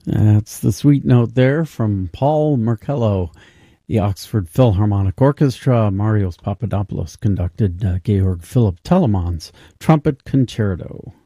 That's the sweet note there from Paul Marcello. The Oxford Philharmonic Orchestra, Marios Papadopoulos conducted Georg Philipp Telemann's Trumpet Concerto.